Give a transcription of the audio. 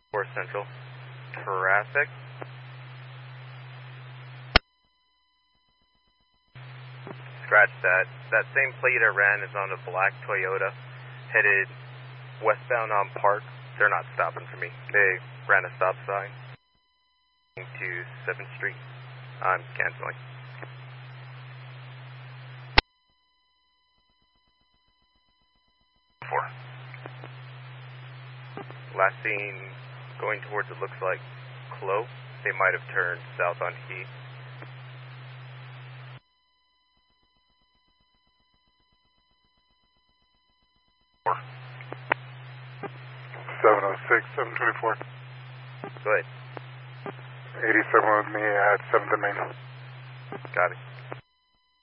4 Central. Traffic. Scratch that. That same plate I ran is on a black Toyota headed westbound on Park. They're not stopping for me. They ran a stop sign to 7th Street. I'm canceling. Last seen going towards it looks like Clo. They might have turned south on Heath. 706, 724. Go ahead. 87 with me at 7th and Main. Got it.